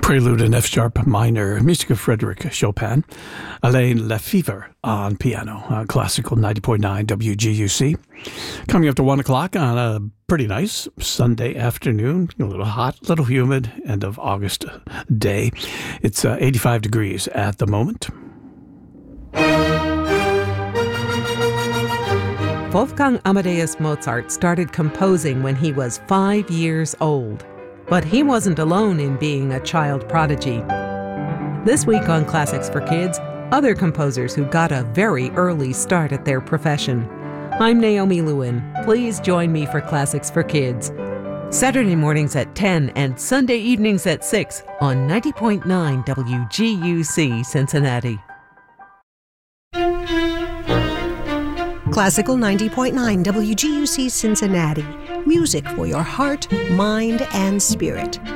Prelude in F-sharp minor, music of Frédéric Chopin. Alain Lefevre on piano, classical 90.9 WGUC. Coming up to 1 o'clock on a pretty nice Sunday afternoon, a little hot, a little humid, end of August day. It's 85 degrees at the moment. Wolfgang Amadeus Mozart started composing when he was 5 years old. But he wasn't alone in being a child prodigy. This week on Classics for Kids, other composers who got a very early start at their profession. I'm Naomi Lewin. Please join me for Classics for Kids. Saturday mornings at 10 and Sunday evenings at 6 on 90.9 WGUC Cincinnati. Classical 90.9 WGUC Cincinnati. Music for your heart, mind, and spirit.